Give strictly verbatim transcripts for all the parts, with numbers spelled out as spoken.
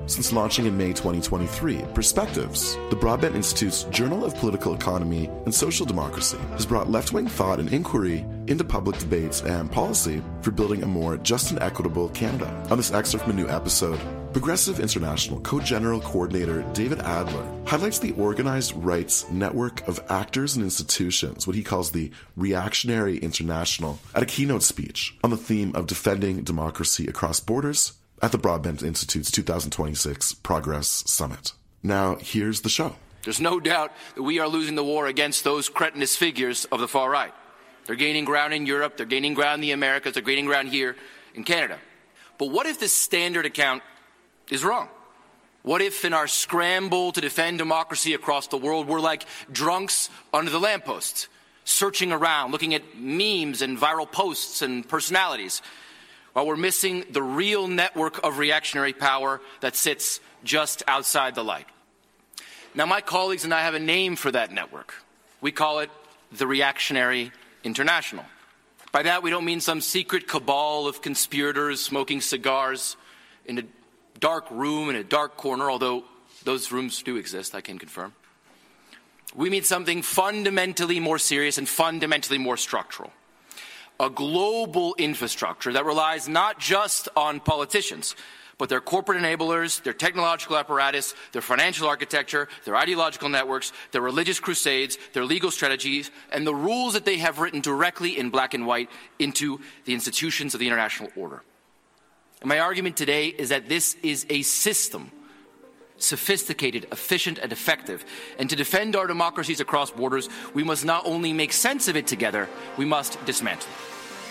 Since launching in May twenty twenty-three, Perspectives, the Broadbent Institute's Journal of Political Economy and Social Democracy, has brought left-wing thought and inquiry into public debates and policy for building a more just and equitable Canada. On this excerpt from a new episode, Progressive International Co-General Coordinator David Adler highlights the organized rights network of actors and institutions, what he calls the Reactionary International, at a keynote speech on the theme of defending democracy across borders at the Broadbent Institute's two thousand twenty-six Progress Summit. Now, here's the show. There's no doubt that we are losing the war against those cretinous figures of the far right. They're gaining ground in Europe, they're gaining ground in the Americas, they're gaining ground here in Canada. But what if this standard account is wrong? What if in our scramble to defend democracy across the world, we're like drunks under the lampposts, searching around, looking at memes and viral posts and personalities, while we're missing the real network of reactionary power that sits just outside the light? Now, my colleagues and I have a name for that network. We call it the Reactionary International. By that, we don't mean some secret cabal of conspirators smoking cigars in a dark room in a dark corner, although those rooms do exist, I can confirm. We mean something fundamentally more serious and fundamentally more structural. A global infrastructure that relies not just on politicians, but their corporate enablers, their technological apparatus, their financial architecture, their ideological networks, their religious crusades, their legal strategies, and the rules that they have written directly in black and white into the institutions of the international order. And my argument today is that this is a system, sophisticated, efficient, and effective. And to defend our democracies across borders, we must not only make sense of it together, we must dismantle it.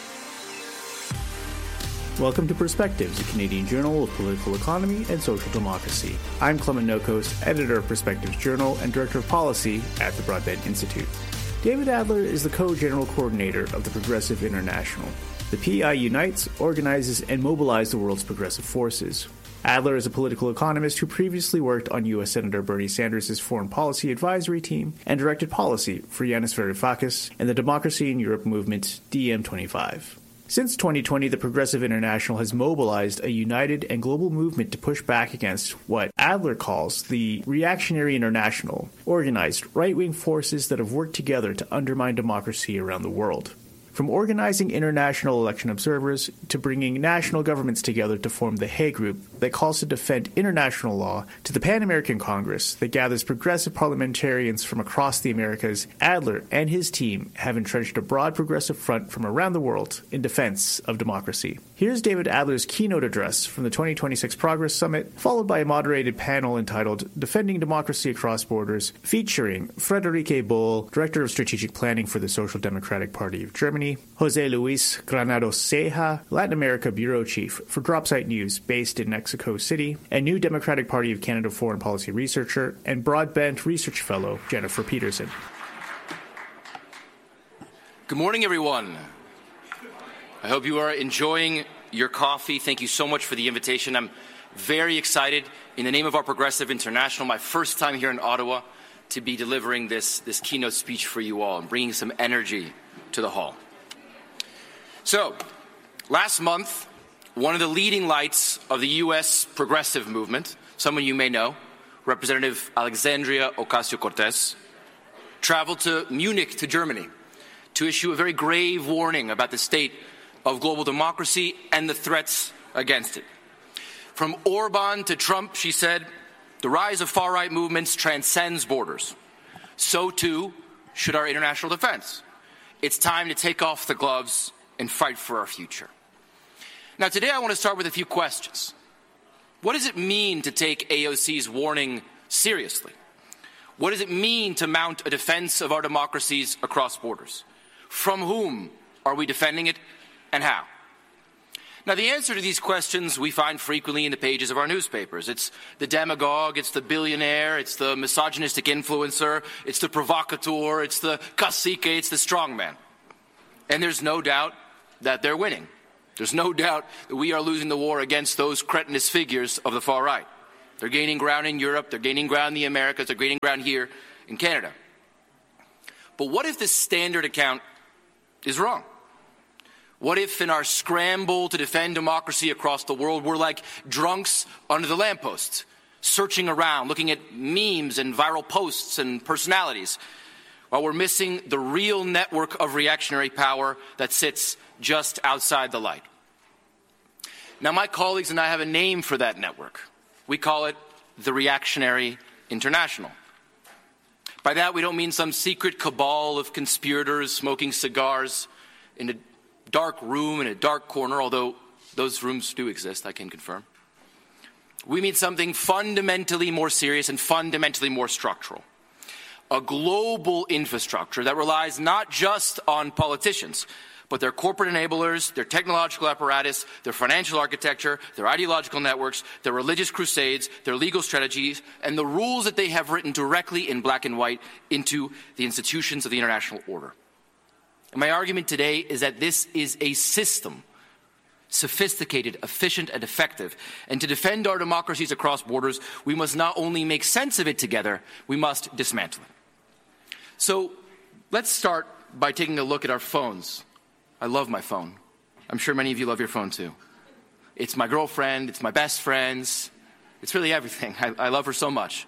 Welcome to Perspectives, a Canadian journal of political economy and social democracy. I'm Clement Nokos, editor of Perspectives Journal and director of policy at the Broadbent Institute. David Adler is the co-general coordinator of the Progressive International. The P I unites, organizes, and mobilizes the world's progressive forces. Adler is a political economist who previously worked on U S Senator Bernie Sanders' foreign policy advisory team and directed policy for Yanis Varoufakis and the Democracy in Europe movement D M twenty-five. Since twenty twenty, the Progressive International has mobilized a united and global movement to push back against what Adler calls the Reactionary International, organized right-wing forces that have worked together to undermine democracy around the world. From organizing international election observers to bringing national governments together to form the Hague Group that calls to defend international law, to the Pan-American Congress that gathers progressive parliamentarians from across the Americas, Adler and his team have entrenched a broad progressive front from around the world in defense of democracy. Here's David Adler's keynote address from the twenty twenty-six Progress Summit, followed by a moderated panel entitled Defending Democracy Across Borders, featuring Friederike Bohl, Director of Strategic Planning for the Social Democratic Party of Germany, Jose Luis Granados Ceja, Latin America Bureau Chief for Dropsite News based in Mexico City, and New Democratic Party of Canada foreign policy researcher and Broadbent Research Fellow Jennifer Peterson. Good morning, everyone. I hope you are enjoying your coffee. Thank you so much for the invitation. I'm very excited, in the name of our Progressive International, my first time here in Ottawa, to be delivering this, this keynote speech for you all and bringing some energy to the hall. So, last month, one of the leading lights of the U S progressive movement, someone you may know, Representative Alexandria Ocasio-Cortez, traveled to Munich, to Germany, to issue a very grave warning about the state of global democracy and the threats against it. From Orban to Trump, she said, the rise of far-right movements transcends borders. So too should our international defense. It's time to take off the gloves and fight for our future. Now, today I want to start with a few questions. What does it mean to take A O C's warning seriously? What does it mean to mount a defense of our democracies across borders? From whom are we defending it, and how? Now, the answer to these questions we find frequently in the pages of our newspapers. It's the demagogue, it's the billionaire, it's the misogynistic influencer, it's the provocateur, it's the cacique, it's the strongman. And there's no doubt that they're winning. There's no doubt that we are losing the war against those cretinous figures of the far right. They're gaining ground in Europe, they're gaining ground in the Americas, they're gaining ground here in Canada. But what if this standard account is wrong? What if in our scramble to defend democracy across the world, we're like drunks under the lamppost, searching around, looking at memes and viral posts and personalities, while we're missing the real network of reactionary power that sits just outside the light? Now, my colleagues and I have a name for that network. We call it the Reactionary International. By that, we don't mean some secret cabal of conspirators smoking cigars in a dark room in a dark corner, although those rooms do exist, I can confirm. We mean something fundamentally more serious and fundamentally more structural. A global infrastructure that relies not just on politicians, but their corporate enablers, their technological apparatus, their financial architecture, their ideological networks, their religious crusades, their legal strategies, and the rules that they have written directly in black and white into the institutions of the international order. And my argument today is that this is a system, sophisticated, efficient, and effective. And to defend our democracies across borders, we must not only make sense of it together, we must dismantle it. So let's start by taking a look at our phones. I love my phone. I'm sure many of you love your phone too. It's my girlfriend, it's my best friends, it's really everything. I, I love her so much.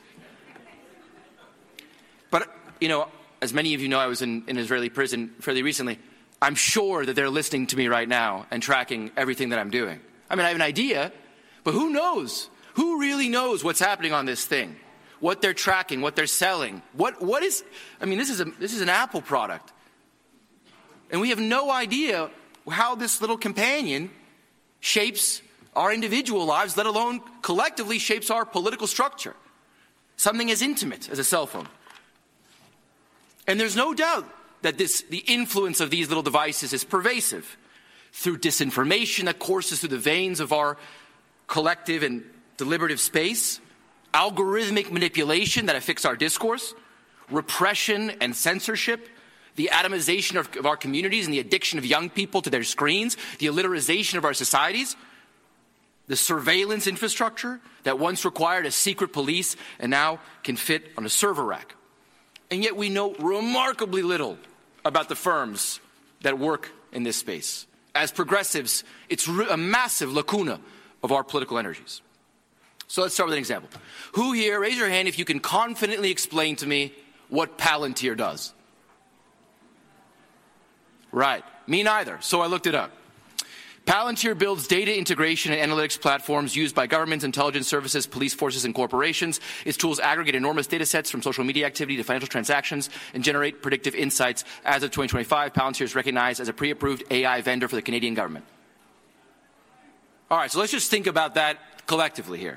But, you know, as many of you know, I was in an Israeli prison fairly recently. I'm sure that they're listening to me right now and tracking everything that I'm doing. I mean, I have an idea, but who knows? Who really knows what's happening on this thing? What they're tracking, what they're selling? What, what is, I mean, this is, a, this is an Apple product. And we have no idea how this little companion shapes our individual lives, let alone collectively shapes our political structure. Something as intimate as a cell phone. And there's no doubt that this, the influence of these little devices is pervasive through disinformation that courses through the veins of our collective and deliberative space, algorithmic manipulation that affects our discourse, repression and censorship, the atomization of, of our communities and the addiction of young people to their screens, the illiterization of our societies, the surveillance infrastructure that once required a secret police and now can fit on a server rack. And yet we know remarkably little about the firms that work in this space. As progressives, it's a massive lacuna of our political energies. So let's start with an example. Who here, raise your hand if you can confidently explain to me what Palantir does. Right, me neither, so I looked it up. Palantir builds data integration and analytics platforms used by governments, intelligence services, police forces, and corporations. Its tools aggregate enormous data sets from social media activity to financial transactions and generate predictive insights. As of twenty twenty-five, Palantir is recognized as a pre-approved A I vendor for the Canadian government. All right, so let's just think about that collectively here.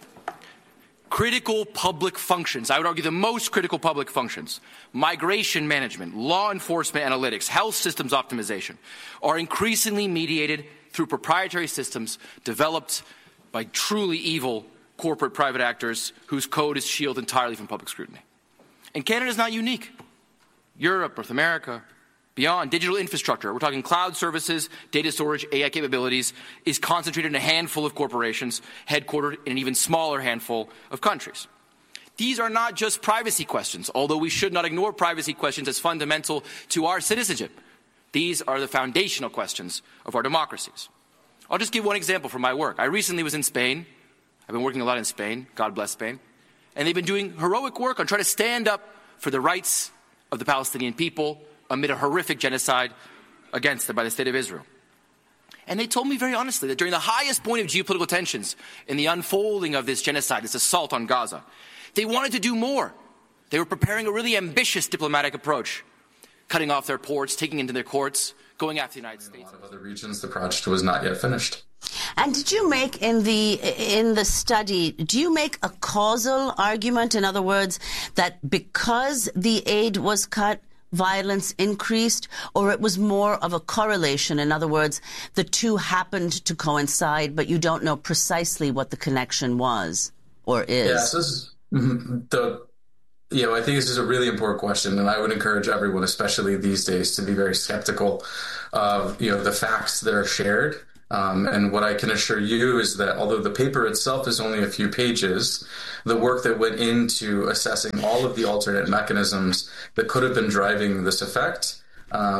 Critical public functions, I would argue the most critical public functions, migration management, law enforcement analytics, health systems optimization, are increasingly mediated through proprietary systems developed by truly evil corporate private actors whose code is shielded entirely from public scrutiny. And Canada is not unique. Europe, North America, beyond, digital infrastructure, we're talking cloud services, data storage, A I capabilities, is concentrated in a handful of corporations headquartered in an even smaller handful of countries. These are not just privacy questions, although we should not ignore privacy questions as fundamental to our citizenship. These are the foundational questions of our democracies. I'll just give one example from my work. I recently was in Spain. I've been working a lot in Spain, God bless Spain. And they've been doing heroic work on trying to stand up for the rights of the Palestinian people amid a horrific genocide against them by the State of Israel. And they told me very honestly that during the highest point of geopolitical tensions in the unfolding of this genocide, this assault on Gaza, they wanted to do more. They were preparing a really ambitious diplomatic approach, cutting off their ports, taking into their courts, going after the United States. In a lot of other regions, the project was not yet finished. And did you make in the in the study, do you make a causal argument? In other words, that because the aid was cut, violence increased, or it was more of a correlation? In other words, the two happened to coincide, but you don't know precisely what the connection was or is. Yeah, so this is the, you know, I think this is a really important question, and I would encourage everyone, especially these days, to be very skeptical of, you know, the facts that are shared. Um, and what I can assure you is that although the paper itself is only a few pages, the work that went into assessing all of the alternate mechanisms that could have been driving this effect uh,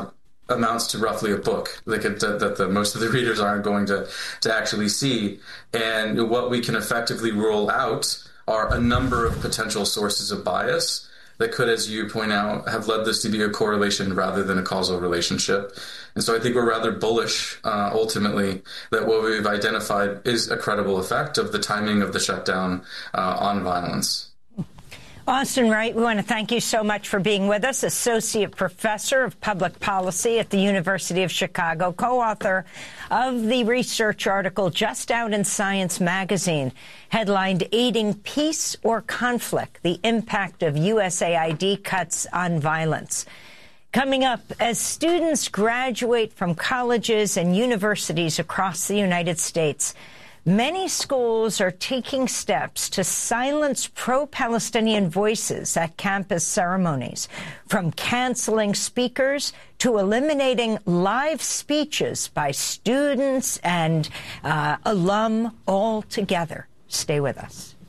amounts to roughly a book that, could, that, that the, most of the readers aren't going to, to actually see. And what we can effectively rule out are a number of potential sources of bias that could, as you point out, have led this to be a correlation rather than a causal relationship. And so I think we're rather bullish, uh, ultimately, that what we've identified is a credible effect of the timing of the shutdown uh, on violence. Austin Wright, we want to thank you so much for being with us, Associate Professor of Public Policy at the University of Chicago, co-author of the research article just out in Science magazine, headlined Aiding Peace or Conflict, the Impact of U S A I D Cuts on Violence. Coming up, as students graduate from colleges and universities across the United States, many schools are taking steps to silence pro-Palestinian voices at campus ceremonies, from canceling speakers to eliminating live speeches by students and uh, alum altogether. Stay with us.